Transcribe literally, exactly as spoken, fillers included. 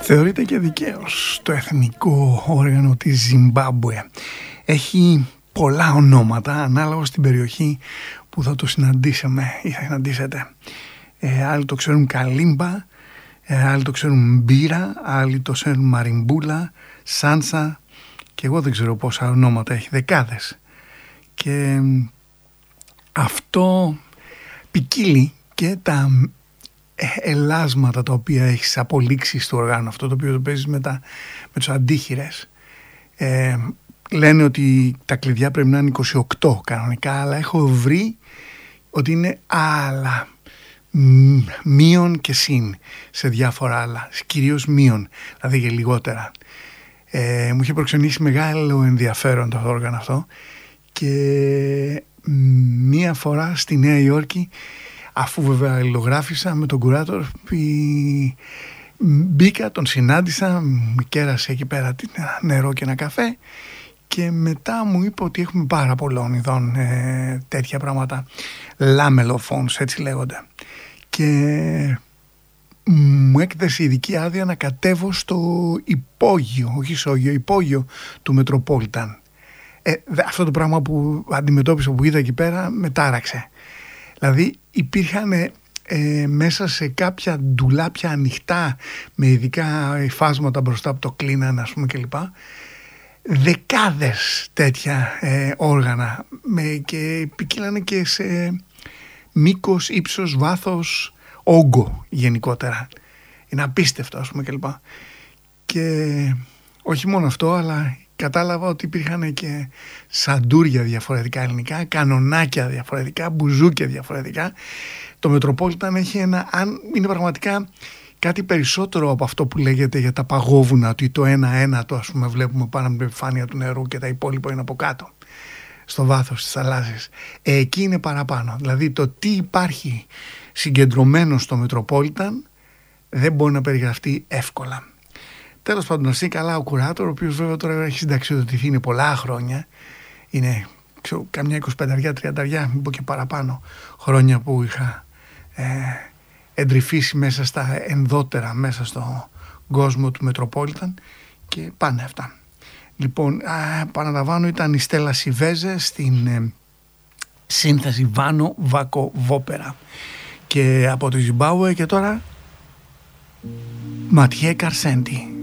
Θεωρείται και δικαίως το εθνικό όργανο της Ζιμπάμπουε. Έχει πολλά ονόματα ανάλογα στην περιοχή που θα το συναντήσαμε ή θα συναντήσετε. Ε, άλλοι το ξέρουν καλύμπα, ε, άλλοι το ξέρουν μπύρα, άλλοι το ξέρουν μαριμπούλα, σάνσα και εγώ δεν ξέρω πόσα ονόματα έχει, δεκάδες. Και αυτό ποικίλει και τα ελάσματα τα οποία έχεις απολύξει στο οργάνο αυτό, το οποίο το παίζεις με, τα, με τους αντίχειρες. Ε, λένε ότι τα κλειδιά πρέπει να είναι είκοσι οκτώ κανονικά, αλλά έχω βρει ότι είναι άλλα, μείον και συν σε διάφορα άλλα, κυρίως μείον, δηλαδή και λιγότερα. Ε, μου είχε προξενήσει μεγάλο ενδιαφέρον το όργανο αυτό και μία φορά στη Νέα Υόρκη, αφού βέβαια αλληλογράφησα με τον κουράτορ, μπήκα, τον συνάντησα, μου κέρασε εκεί πέρα νερό και ένα καφέ και μετά μου είπε ότι έχουμε πάρα πολλών ειδών ε, τέτοια πράγματα, λάμελοφόνς έτσι λέγονται, και μου έκδεσε ειδική άδεια να κατέβω στο υπόγειο, όχι ισόγειο, υπόγειο του Μετροπόλιταν. Ε, αυτό το πράγμα που αντιμετώπισα, που είδα εκεί πέρα, με τάραξε. Δηλαδή υπήρχαν ε, μέσα σε κάποια ντουλάπια ανοιχτά με ειδικά υφάσματα μπροστά που το κλείναν, ας πούμε, κλπ, δεκάδες τέτοια ε, όργανα με, και ποικίλανε και σε μήκος, ύψος, βάθος, όγκο γενικότερα. Είναι απίστευτο, ας πούμε, κλπ. Και όχι μόνο αυτό, αλλά κατάλαβα ότι υπήρχαν και σαντούρια διαφορετικά ελληνικά, κανονάκια διαφορετικά, μπουζούκια διαφορετικά. Το Μετροπόλιταν έχει ένα, αν είναι πραγματικά κάτι περισσότερο από αυτό που λέγεται για τα παγόβουνα, ότι το ένα-ένα το, ας πούμε, βλέπουμε πάνω από την επιφάνεια του νερού και τα υπόλοιπα είναι από κάτω, στο βάθος της θαλάσσης. Ε, εκεί είναι παραπάνω. Δηλαδή το τι υπάρχει συγκεντρωμένο στο Μετροπόλιταν δεν μπορεί να περιγραφτεί εύκολα. Τέλος πάντων, να στείλει καλά ο κουράτορ, ο οποίος βέβαια τώρα έχει συνταξιοδοτηθεί, είναι πολλά χρόνια. Είναι ξέρω, καμιά εικοσιπέντε τριάντα, μην πω και παραπάνω χρόνια που είχα ε, εντρυφήσει μέσα στα ενδότερα, μέσα στο κόσμο του Μετροπόλιταν, και πάνε αυτά. Λοιπόν, α, παραλαμβάνω, ήταν η Στέλλα Σιβέζε στην ε, σύνθεση Βάνο Βάκο Βόπερα και από τη Ζιμπάμπουε, και τώρα Ματιέ Καρσέντι.